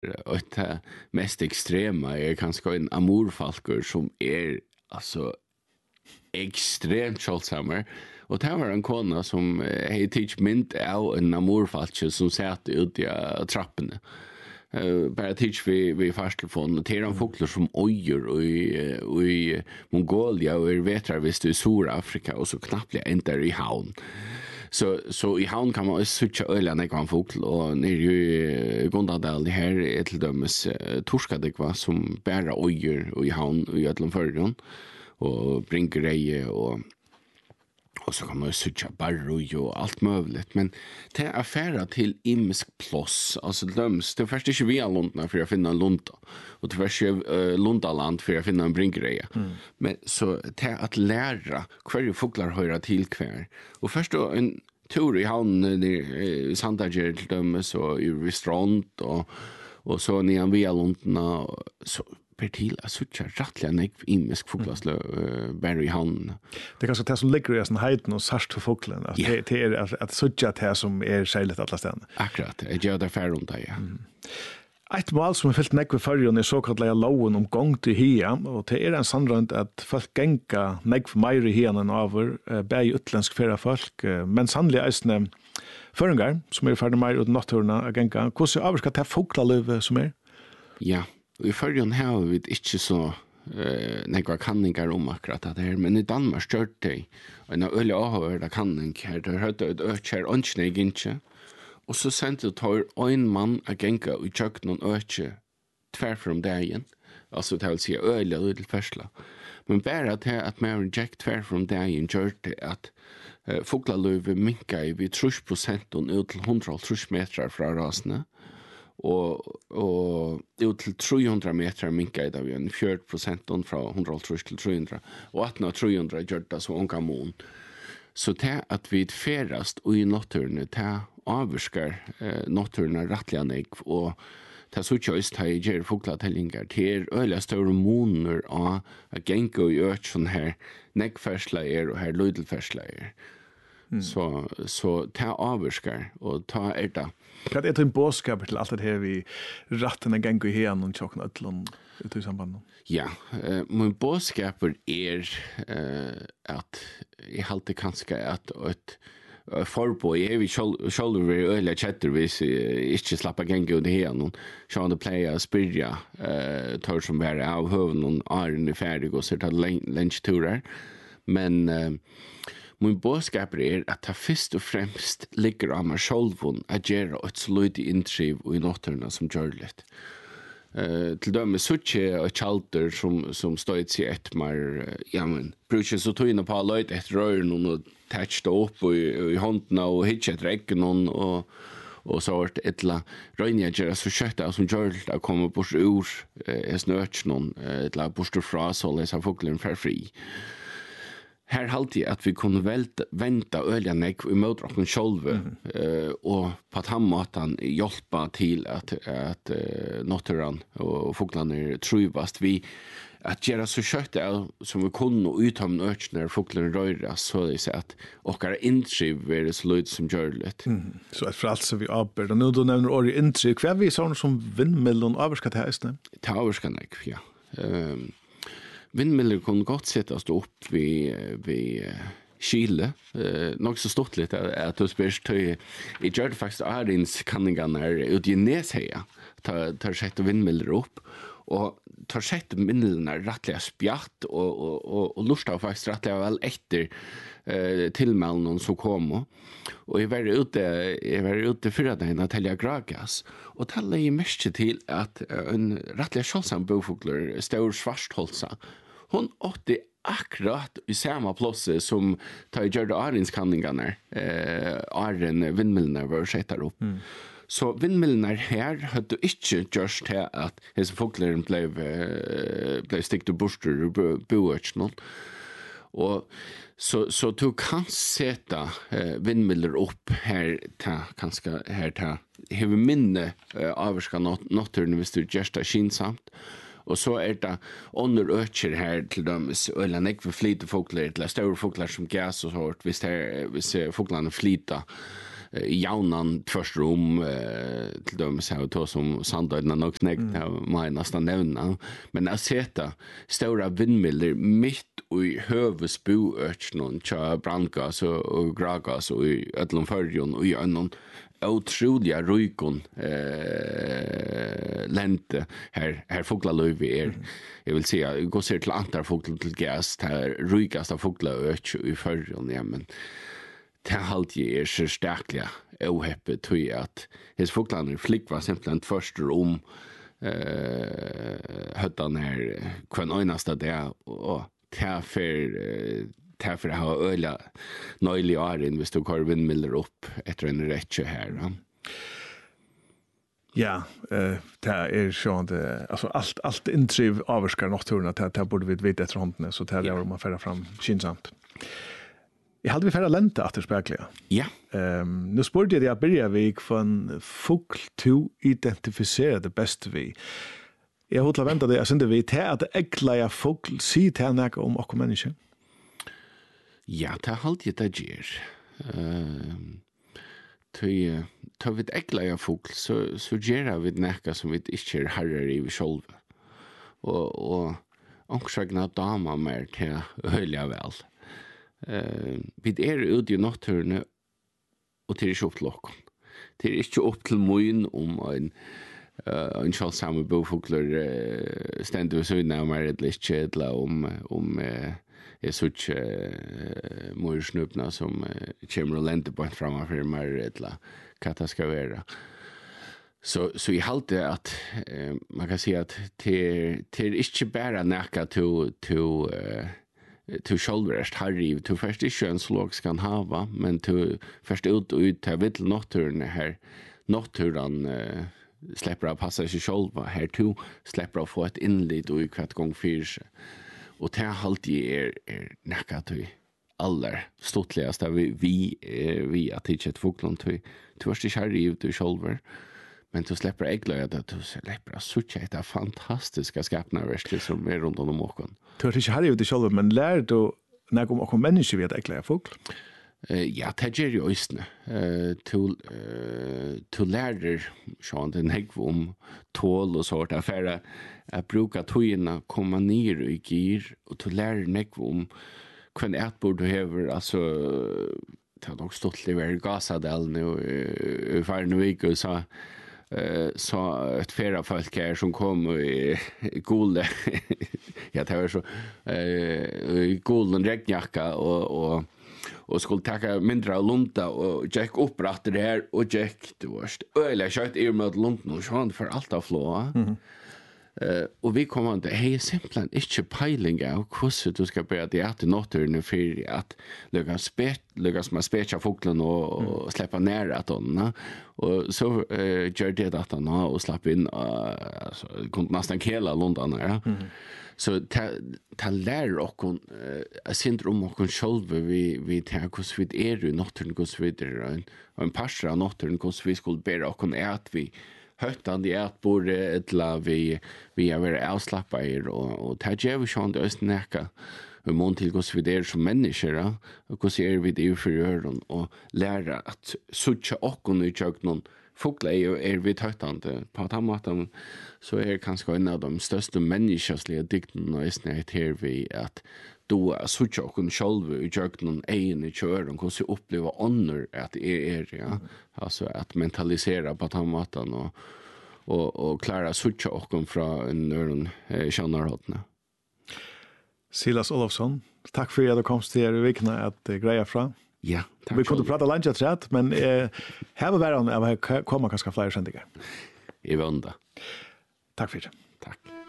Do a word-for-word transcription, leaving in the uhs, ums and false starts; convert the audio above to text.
och det mest extrema är kanske en amorfalker som är alltså extremt kjolsamer. Och det var en kona som hade tidigt mynd av en amorfalker som satt ut i trappene. Uh, bara tidigt vi vi fasttelefon och till de fåglar som ojer och i och i Mongolia och i vetrar visst i Sydafrika och så knappt inte i havn. Så så i havn kan man söka ölen när kan fågel och ner i Gondadal det här är till dömes uh, torskade kvar som bära ojer och i havn och i Ödlandförden och brinkereje och och så kan man ju söka barroj och allt möjligt. Men det är affärer till imisk plås. Alltså döms, det är först inte via Lundna för att finna en Lunda. Och det är först uh, Lundaland för att finna en brinkereja. Mm. Men så det är att lära hver fåglar höra till kvar. Och först då en tur i havnen i Sandager till dömes och i restaurant och, och så nian via Lundna så per till att sucha rättliga nek imisk fåglaslö uh, bär i havnen. Det är kanske det som ligger i sån höjden och särskilt för fåglen. Att yeah. det, det är att, att sucha det som är skäligt alla ställen. Akkurat, jag gör det färre runt det, ja. Mm. Ett mål som är fyllt nek vid färgen är såkallade loven om gång till hia, och det är en sannrönt att folk gänga nek för mer i hian än över, uh, bär i utländsk färre folk, uh, men sannolikt eisne føringar som är färdig mer ut natturna att gänga. Hur ser överska det fåglalöv som är? Ja. I förrjun har vi inte så uh, nekva kanningar om akkurat det her, men i Danmark størt det en øyelig avhørda kanning her, der høyde et økjer ønskene i Gintje, og så sendte det tar en mann a genga og tjøk noen økje tverfor om dagen, altså det vil si øyelig og til førsla. Men bare til at man tjekk tverfor om dagen gjør det at uh, foglaløyve minka i vi trus prosent ut til hundra trus meter fra rasene, og og ut til tre hundre meter minka i dag vi en fjørt prosent fra hundra til tre hundre og at nå tre hundre gjør det så unga mån. Så det at vi ferast og i natturene det avvirskar eh, natturene rettelig nek og det så ikke øst her gjør foglatellinger til øyelig større måner av at genka og gjør sånn her nekfersla er og her løydelfersla er. Mm. Så, så ta avvirskar og ta er det. Hva er det en bådskap til alt det her vi rattene gengå i hien og tjokken øtlån ut i sambandet? Ja, uh, min bådskap er uh, at jeg halte kanskje at et uh, forbå, jeg vil sjølve være øyelig kjetter hvis jeg ikke slapper gengå ut i hien og så han det pleier å spyrja uh, tar som være av høven og åren er ferdig og så tar lunsjturer. Men uh, min bådskap er at det først og fremst ligger av meg sjølven at gjøre et sløydig inntriv i natturene som gjør litt. Uh, til døme suttje og kjalter som, som støyt seg etter meg, uh, ja, men bruker så tøyne på løyt etter røren og tætst det opp i, i håndene og hitje etter eggen og, og så var det et eller annet røyne gjør så kjøttet som gjør litt å komme bort ur uh, snøtjen og et eller annet bort fra så leser foklen for fri. Her halte jeg at vi kunne velta, venta øyla nek i møter okken sjolve mm. uh, og på at han måten hjelpa til at, at uh, natturen og foglene truvast. Vi at gjøre så kjøtt som vi kunne utom økene når foglene røyre, så det er at okkar inntriv er så løyd som gjør litt. Mm. Så et for alt som vi arbeider. Nå du nevner året inntriv, hva er vi sånn som vindmidlen avvarska til heisene? Til avvarska nek, ja. Um, Vindmiller kunne godt settes opp ved, ved Kile. Eh, nok så stort litt at du spørs til jeg gjør det faktisk Arins kanningene ute i Nesheia. Tar, tar sett vindmiller opp. Og tar sett vindmillene rettelig spjatt og, og, og, og lustet faktisk rettelig vel etter eh, tilmeldene som kom. Og jeg var ute, jeg var ute før den at jeg gragas. Og det legger mest til at en rettelig kjølsam bofugler, Stor Svartholsa, hon åtte akkurat i samme plåse som tar gjør det Arins-kanningene, eh, Aren vindmillene var sett der opp. Mm. Så vindmillene her hadde ikke gjort til at disse foglerne ble, ble stikket borster og boøtjen. Og så, så du kan sette eh, vindmiller opp her til, kanskje her til, hever minne eh, avvarska naturen hvis du gjør det skinsamt. Og så er det under øker her til dømes, eller ikke for flyte fogler, til store fogler som gas og sånt, hvis, hvis foglerne flyter jaunan tvärstrom eh, till dömes här och som sandöjna nog knäckt mm. må jag nästan nämna. Men att sätta stora vindmiller mitt i hövesboörsnon tja brandgas och, och gragas och i ödlom förjon och i önon otroliga rykon eh, lente här här fåglalöv är mm. jag vill säga gå ser till andra fåglar till gas här rykaste fåglalöv i förjon ja men det halt är så starkliga oheppet tror att his fåglarna flick var simpelt först om eh höttan här kvar enaste där och därför därför har öliga nöjliga åren hvis du kör vindmiller upp efter en räcke här. Ja, ja eh det är så det alltså allt allt intriv avskar naturen att det borde vi veta efter hånden så där ja. Man färra fram skinsamt. Jag hade vi färra lenta att det spärkliga. Ja. Ehm nu spurgade jag börja vi från fågel to identifiera det bäst vi. Jag hade väntat det jag synte vi till att äckliga fågel se till näka om och människa. Ja, det har alltid det ger. Uh, Till tar vi ett äckliga fågel så, så ger vi näka som vi inte är herrar i vi själva. Och, och omsagna damer mer till höjliga väl. Uh, vi är ute i naturen och till inte upp till lokken. Det är inte upp till mun om en Uh, en själv samma bofåglar uh, ständigt vid sögna om är det lite kedla om, om uh, jag sutt uh, morsnupna som uh, kommer och länder på en framför mig eller vad det ska vara. Så, så jag halte att uh, man kan säga att det är inte bara näka till, till, uh, till självrest harriv, till först inte en slag ska hava, men till först ut och ut till vitt naturen här, naturen uh, släpper att passa sig själva här to släpper att få ett inled och i kvart gång fyra sig. Och det här alltid är, är näkat vi allra stortligaste vi, vi, eh, vi att inte ett fåglan till först inte här ut i själva men du släpper ägglöjda att du släpper att sucha ett fantastiska skapnarverklig som är runt om åken. Du först inte här ut i själva men lär du när om och människor vet ägglägga fågel? Uh, ja, det gjør jo østene. Uh, til, uh, til lærer, sånn, det er om tål og sånt, for å bruke tøyene, komme ned i gir, og til lærer nekv om hvem etbord du hever, altså, det har nok stått litt ved Gasadelen i færne vik, og så Uh, så ett flera folk här som kom i gule ja det var så uh, i gulen regnjacka och och och skulle ta mindre av lunta och Jack upprätt det här och Jack du varst öle skjut i med lunten och sånt för allt av flå. Mm. Uh, och vi kommer inte hej simpelt inte peiling av hur du ska börja det att naturen för att lägga spet lägga som specha fågeln och, och mm. släppa ner att hon och så uh, gör det att han har och släppa in uh, alltså kunde nästan hela London ja. Mm. Så ta ta lär och hon uh, syndrom och själva vi vi tar hur vi är i naturen hur vi är en pastor av naturen hur vi skulle bära och hon är att vi höttan det att borde ettla vi vi är väl avslappade och och ta jag sjön det näka vi mån till oss vi där som människor och hur ser vi det för öron och lära att sucha och och nu jag någon fåglar är är vi höttan på att han så är kanske en av de största människosliga dikterna i snät här vi att då sucha och själv och jag någon en i kören hur så uppleva honor att är är ja alltså att mentalisera på att han matan och och och klara sucha och från en öron kännerhotna. Silas Olofsson, tack för att du kom till er i veckan att uh, greja fram. Ja, tack. Vi kunde prata lunch chat men eh här var värre än att komma kanske fler sändningar. I vända. Tack för det. Tack.